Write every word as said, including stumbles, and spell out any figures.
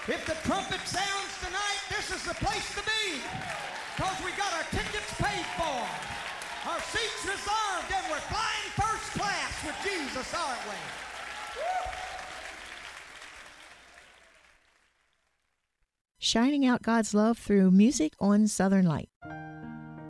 If the trumpet sounds tonight, this is the place to be. Because we got our tickets paid for, our seats reserved, and we're flying first class with Jesus, aren't we? Woo! Shining out God's love through music on Southern Light.